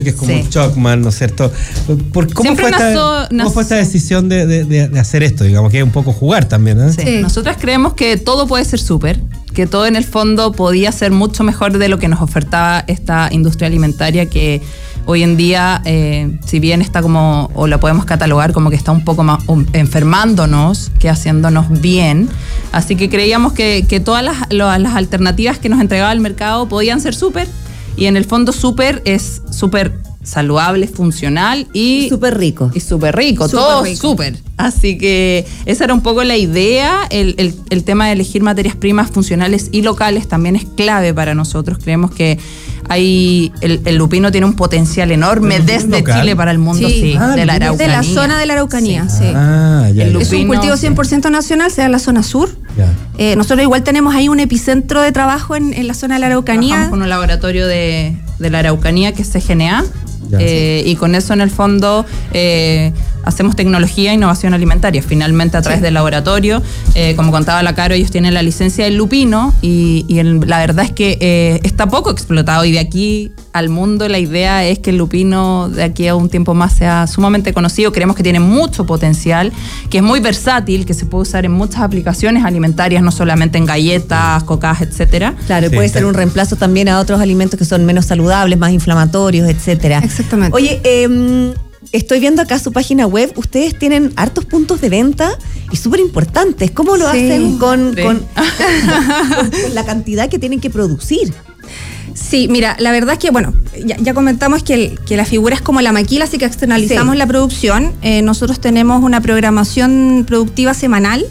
que es como un Chocman, ¿no es cierto? ¿Cómo fue esta decisión de hacer esto? Digamos que es un poco jugar también, ¿eh? Sí. Nosotras creemos que todo puede ser súper, que todo en el fondo podía ser mucho mejor de lo que nos ofertaba esta industria alimentaria que hoy en día, si bien está como, o la podemos catalogar como que está un poco más enfermándonos que haciéndonos bien. Así que creíamos que todas las alternativas que nos entregaba el mercado podían ser súper. Y en el fondo súper es súper saludable, funcional y súper rico. Y súper rico, todo súper. Así que esa era un poco la idea. El tema de elegir materias primas funcionales y locales también es clave para nosotros. Creemos que el lupino tiene un potencial enorme desde local. Chile para el mundo, de la Araucanía. De la zona de la Araucanía, Es un cultivo 100% nacional, se da en la zona sur. Nosotros igual tenemos ahí un epicentro de trabajo en la zona de la Araucanía. Trabajamos con un laboratorio de la Araucanía que es CGNA. Y con eso en el fondo hacemos tecnología e innovación alimentaria finalmente a través del laboratorio. Como contaba la Caro, ellos tienen la licencia del lupino y la verdad es que está poco explotado y de aquí al mundo la idea es que el lupino de aquí a un tiempo más sea sumamente conocido. Creemos que tiene mucho potencial, que es muy versátil, que se puede usar en muchas aplicaciones alimentarias, no solamente en galletas, cocadas, etcétera. Claro, puede ser un reemplazo también a otros alimentos que son menos saludables, más inflamatorios, etcétera. Exactamente. Oye, estoy viendo acá su página web. Ustedes tienen hartos puntos de venta y súper importantes. ¿Cómo lo hacen con la cantidad que tienen que producir? Sí, mira, la verdad es que, bueno, ya comentamos que la figura es como la maquila, así que externalizamos la producción. Nosotros tenemos una programación productiva semanal,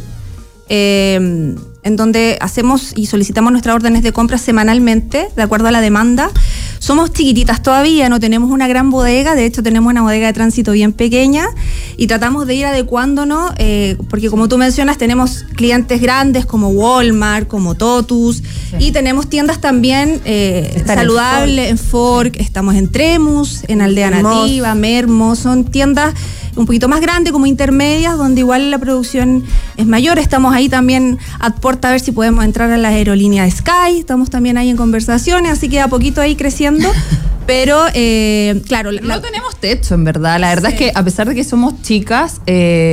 en donde hacemos y solicitamos nuestras órdenes de compra semanalmente, de acuerdo a la demanda. Somos chiquititas todavía, no tenemos una gran bodega, de hecho tenemos una bodega de tránsito bien pequeña y tratamos de ir adecuándonos, porque como tú mencionas, tenemos clientes grandes como Walmart, como Totus, y tenemos tiendas también saludables en Fork, estamos en Tremus, en Aldea Nativa, Mermo, son tiendas un poquito más grandes, como intermedias, donde igual la producción es mayor. Estamos ahí también a puerta a ver si podemos entrar a la aerolínea Sky, estamos también ahí en conversaciones, así que a poquito ahí creciendo, pero claro. No tenemos techo, en verdad. La verdad es que a pesar de que somos chicas,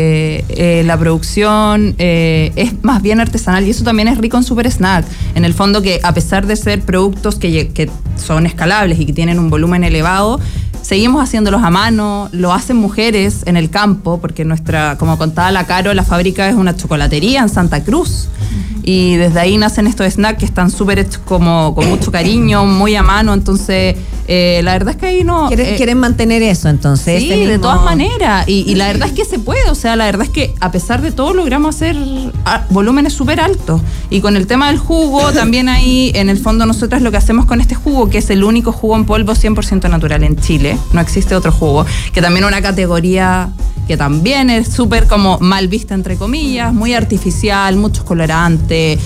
la producción es más bien artesanal y eso también es rico en Super Snack. En el fondo que a pesar de ser productos que son escalables y que tienen un volumen elevado, seguimos haciéndolos a mano, lo hacen mujeres en el campo, porque como contaba la Caro, la fábrica es una chocolatería en Santa Cruz. Y desde ahí nacen estos snacks que están súper hechos como con mucho cariño, muy a mano. Entonces, la verdad es que ahí no... ¿Quieren mantener eso entonces? Sí, de todas maneras. Y la verdad es que se puede. O sea, la verdad es que a pesar de todo logramos hacer volúmenes súper altos. Y con el tema del jugo, también ahí, en el fondo, nosotros lo que hacemos con este jugo, que es el único jugo en polvo 100% natural en Chile. No existe otro jugo. Que también una categoría que también es súper como mal vista, entre comillas, muy artificial, muchos colorantes,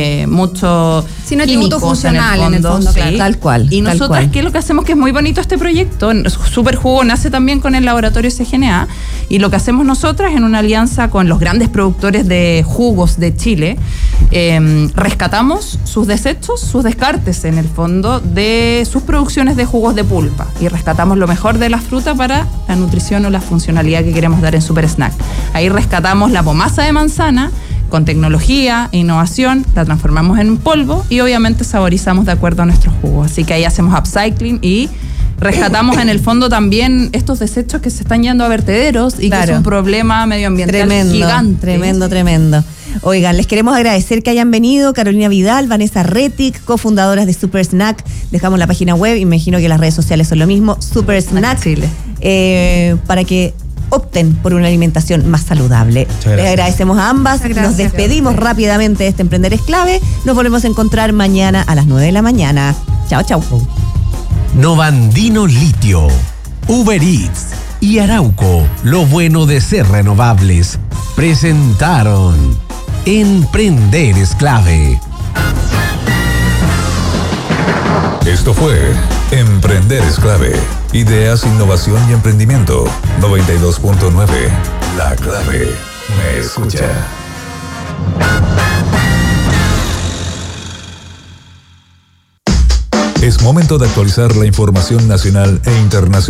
mucho sin atributo funcional en el fondo, sí. Claro. Tal cual. Y nosotras, ¿qué es lo que hacemos? Que es muy bonito este proyecto. Super Jugo nace también con el laboratorio CGNA y lo que hacemos nosotras en una alianza con los grandes productores de jugos de Chile, rescatamos sus desechos, sus descartes en el fondo de sus producciones de jugos de pulpa y rescatamos lo mejor de la fruta para la nutrición o la funcionalidad que queremos dar en Super Snack. Ahí rescatamos la pomasa de manzana con tecnología e innovación, la transformamos en polvo y obviamente saborizamos de acuerdo a nuestros jugos. Así que ahí hacemos upcycling y rescatamos en el fondo también estos desechos que se están yendo a vertederos y que es un problema medioambiental gigante. Tremendo. Oigan, les queremos agradecer que hayan venido Carolina Vidal, Vanessa Rettig, cofundadoras de Super Snack. Dejamos la página web, imagino que las redes sociales son lo mismo, Super Snack Chile, para que opten por una alimentación más saludable. Les agradecemos a ambas. Nos despedimos rápidamente de este Emprender es Clave. Nos volvemos a encontrar mañana a las 9 de la mañana. Chao. Novandino Litio, Uber Eats y Arauco, lo bueno de ser renovables, presentaron Emprender es Clave. Esto fue Emprender es Clave. Ideas, innovación y emprendimiento. 92.9. La clave me escucha. Es momento de actualizar la información nacional e internacional.